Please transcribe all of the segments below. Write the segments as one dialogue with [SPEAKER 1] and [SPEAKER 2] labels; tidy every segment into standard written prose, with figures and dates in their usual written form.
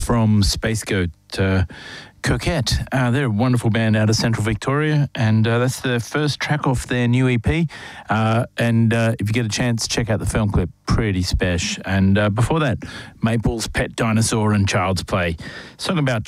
[SPEAKER 1] from Space Goat, Coquette. They're a wonderful band out of Central Victoria, and that's the first track off their new EP. And if you get a chance, check out the film clip. Pretty special. And before that, Maple's Pet Dinosaur and Child's Play. Song about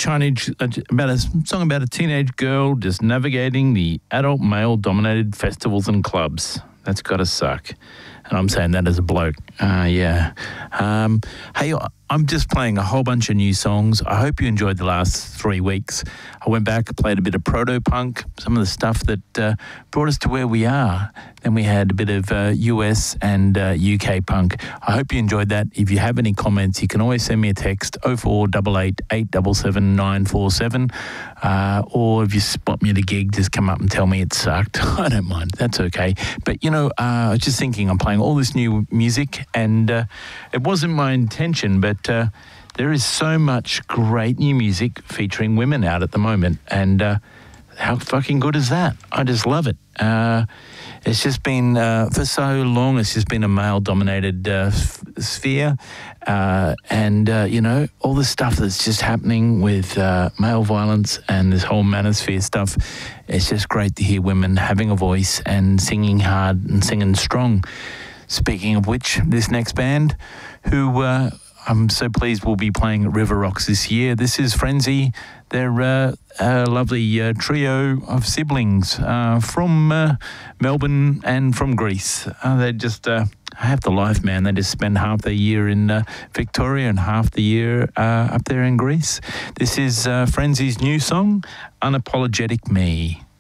[SPEAKER 1] a teenage girl just navigating the adult male-dominated festivals and clubs. That's gotta suck. And I'm saying that as a bloke. Yeah. Hey, I'm just playing a whole bunch of new songs. I hope you enjoyed the last 3 weeks. I went back, played a bit of proto-punk, some of the stuff that brought us to where we are. Then we had a bit of US and UK punk. I hope you enjoyed that. If you have any comments, you can always send me a text, 0488 877 947. Or if you spot me at a gig, just come up and tell me it sucked. I don't mind. That's okay. But, you know, I was just thinking I'm playing all this new music, and it wasn't my intention, but there is so much great new music featuring women out at the moment, and how fucking good is that? I just love it. It's just been, for so long, it's just been a male-dominated sphere, and, you know, all the stuff that's just happening with male violence and this whole manosphere stuff, it's just great to hear women having a voice and singing hard and singing strong. Speaking of which, this next band, who I'm so pleased will be playing at River Rocks this year. This is Frenzy. They're a lovely trio of siblings from Melbourne and from Greece. They just have the life, man. They just spend half the year in Victoria and half the year up there in Greece. This is Frenzy's new song, Unapologetic Me.